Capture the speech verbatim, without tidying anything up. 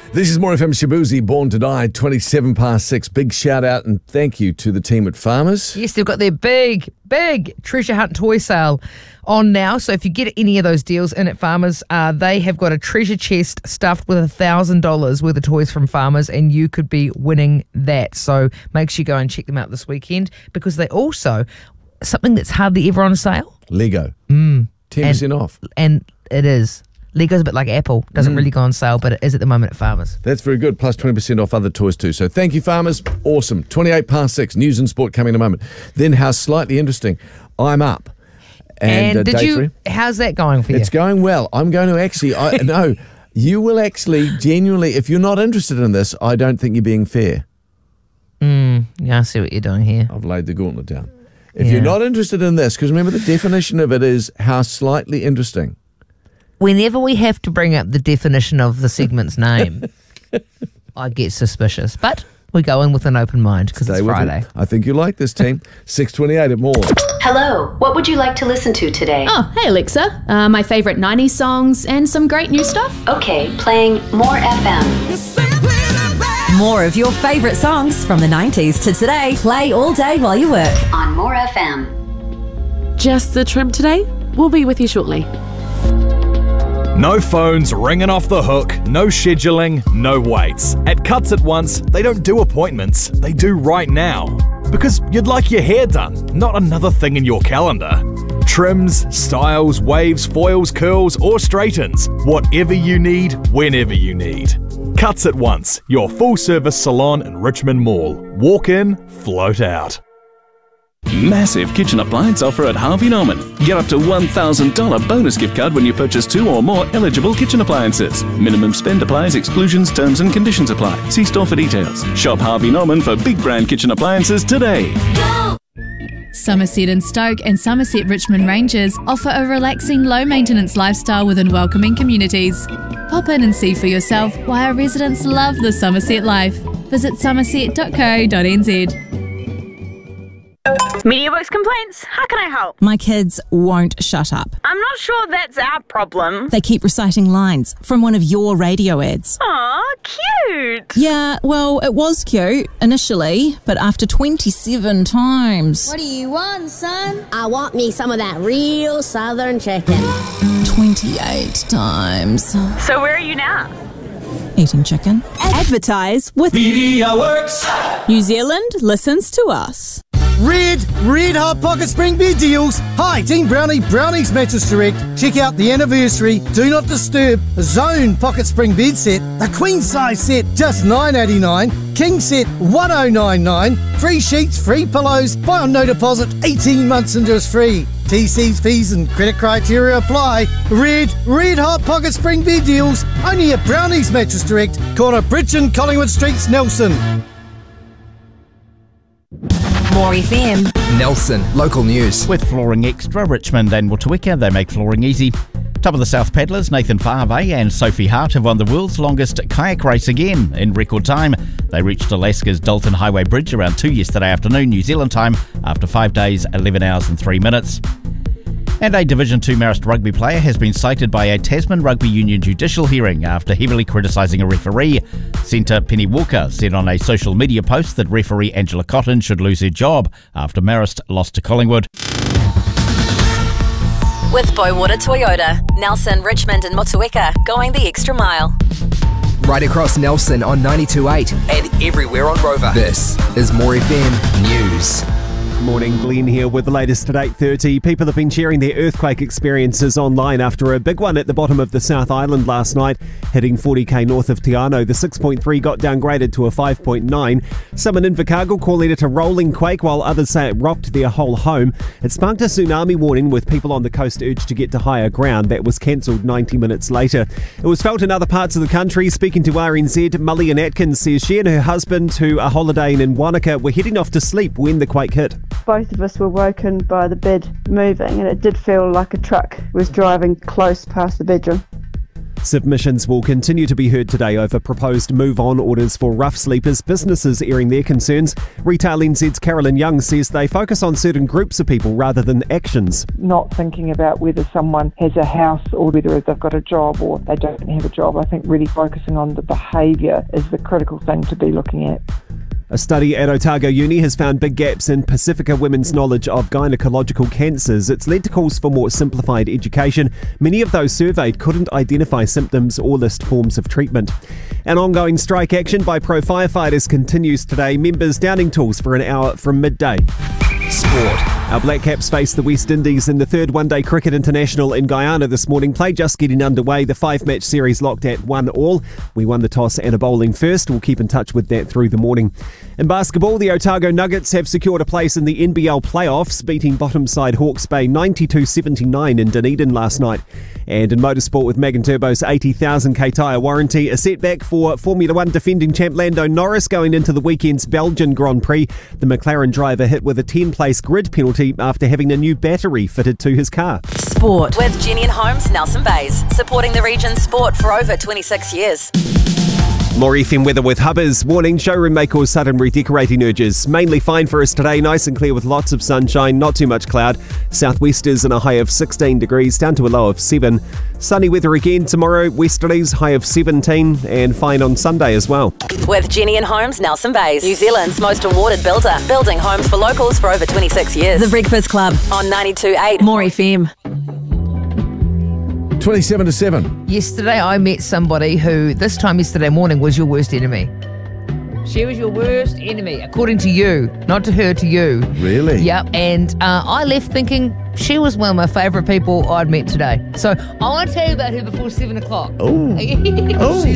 This is More F M Shabuzi, Born to Die, twenty-seven past six. Big shout out and thank you to the team at Farmers. Yes, they've got their big, big treasure hunt toy sale on now. So if you get any of those deals in at Farmers, uh, they have got a treasure chest stuffed with one thousand dollars worth of toys from Farmers, and you could be winning that. So make sure you go and check them out this weekend, because they also, something that's hardly ever on sale. Lego. Mm. ten percent off. And it is. Lego's a bit like Apple. Doesn't mm. really go on sale, but it is at the moment at Farmers. That's very good. Plus twenty percent off other toys too. So thank you, Farmers. Awesome. twenty-eight past six. News and sport coming in a moment. Then how slightly interesting. I'm up. And, and uh, did you? three. How's that going for you? It's going well. I'm going to actually, I, no, you will actually genuinely, if you're not interested in this, I don't think you're being fair. Mm, yeah, I see what you're doing here. I've laid the gauntlet down. If yeah. you're not interested in this, because remember the definition of it is how slightly interesting. Whenever we have to bring up the definition of the segment's name, I get suspicious. But we go in with an open mind because it's Friday. I think you like this, team. six twenty-eight at More. Hello, what would you like to listen to today? Oh, hey Alexa. Uh, my favourite nineties songs and some great new stuff. Okay, playing More F M. More of your favourite songs from the nineties to today. Play all day while you work. On More F M. Just the trim today. We'll be with you shortly. No phones ringing off the hook, no scheduling, no waits. At Cuts At Once, they don't do appointments, they do right now. Because you'd like your hair done, not another thing in your calendar. Trims, styles, waves, foils, curls, or straightens. Whatever you need, whenever you need. Cuts At Once, your full-service salon in Richmond Mall. Walk in, float out. Massive kitchen appliance offer at Harvey Norman. Get up to one thousand dollars bonus gift card when you purchase two or more eligible kitchen appliances. Minimum spend applies, exclusions, terms and conditions apply. See store for details. Shop Harvey Norman for big brand kitchen appliances today. Go! Somerset and Stoke and Somerset Richmond Rangers offer a relaxing, low-maintenance lifestyle within welcoming communities. Pop in and see for yourself why our residents love the Somerset life. Visit somerset dot co dot n z. MediaWorks complaints. How can I help? My kids won't shut up. I'm not sure that's our problem. They keep reciting lines from one of your radio ads. Aw, cute. Yeah, well, it was cute initially, but after twenty-seven times. What do you want, son? I want me some of that real southern chicken. twenty-eight times. So where are you now? Eating chicken. Advertise with MediaWorks. New Zealand listens to us. Red, red hot pocket spring bed deals. Hi, Team Brownie, Brownie's Mattress Direct. Check out the anniversary Do Not Disturb Zone pocket spring bed set. The queen size set, just nine eighty-nine. King set, one oh nine nine. Free sheets, free pillows. Buy on no deposit, eighteen months interest free. T Cs, fees and credit criteria apply. Red, red hot pocket spring bed deals. Only at Brownie's Mattress Direct. Corner Bridge and Collingwood Streets, Nelson. More F M. Nelson, local news. With Flooring Extra, Richmond and Motueka, they make flooring easy. Top of the South Paddlers, Nathan Fave and Sophie Hart have won the world's longest kayak race again in record time. They reached Alaska's Dalton Highway Bridge around two yesterday afternoon, New Zealand time, after five days, eleven hours and three minutes. And a Division two Marist rugby player has been cited by a Tasman Rugby Union judicial hearing after heavily criticising a referee. Centre Penny Walker said on a social media post that referee Angela Cotton should lose her job after Marist lost to Collingwood. With Boywater Toyota, Nelson, Richmond and Motueka, going the extra mile. Right across Nelson on ninety-two point eight and everywhere on Rover. This is More F M News. Morning, Glenn here with the latest at eight thirty. People have been sharing their earthquake experiences online after a big one at the bottom of the South Island last night, hitting forty k north of Te Anau. The six point three got downgraded to a five point nine. Some in Invercargill calling it a rolling quake, while others say it rocked their whole home. It sparked a tsunami warning with people on the coast urged to get to higher ground. That was cancelled ninety minutes later. It was felt in other parts of the country. Speaking to R N Z, Mullian Atkins says she and her husband, who are holidaying in Wanaka, were heading off to sleep when the quake hit. Both of us were woken by the bed moving, and it did feel like a truck was driving close past the bedroom. Submissions will continue to be heard today over proposed move-on orders for rough sleepers, businesses airing their concerns. Retail N Z's Carolyn Young says they focus on certain groups of people rather than actions. Not thinking about whether someone has a house or whether they've got a job or they don't have a job. I think really focusing on the behaviour is the critical thing to be looking at. A study at Otago Uni has found big gaps in Pacifica women's knowledge of gynecological cancers. It's led to calls for more simplified education. Many of those surveyed couldn't identify symptoms or list forms of treatment. An ongoing strike action by pro firefighters continues today. Members downing tools for an hour from midday. Sport. Our Black Caps face the West Indies in the third one-day cricket international in Guyana this morning. Play just getting underway. The five-match series locked at one all. We won the toss and are bowling first. We'll keep in touch with that through the morning. In basketball, the Otago Nuggets have secured a place in the N B L playoffs, beating bottom side Hawke's Bay ninety-two seventy-nine in Dunedin last night. And in motorsport, with Megan Turbo's eighty thousand k tyre warranty, a setback for Formula One defending champ Lando Norris going into the weekend's Belgian Grand Prix. The McLaren driver hit with a ten-place grid penalty after having a new battery fitted to his car. Sport with Jenny and Holmes, Nelson Bays, supporting the region's sport for over twenty-six years. More F M weather with Hubbers. Warning, showroom may cause sudden redecorating urges. Mainly fine for us today, nice and clear with lots of sunshine, not too much cloud. Southwesters in a high of sixteen degrees, down to a low of seven. Sunny weather again tomorrow, westerlies, high of seventeen, and fine on Sunday as well. With Jenny and Holmes, Nelson Bays, New Zealand's most awarded builder, building homes for locals for over twenty-six years. The Breakfast Club on ninety-two point eight More F M. twenty-seven to seven. Yesterday I met somebody who, this time yesterday morning, was your worst enemy. She was your worst enemy, according to you. Not to her, to you. Really? Yep. And uh, I left thinking she was one of my favourite people I'd met today. So I want to tell you about her before seven o'clock. Oh. Oh.